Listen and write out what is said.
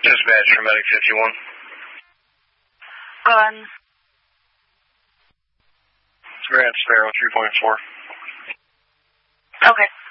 Dispatch for Medic 51. Gun. We're at Sparrow 3.4. Okay.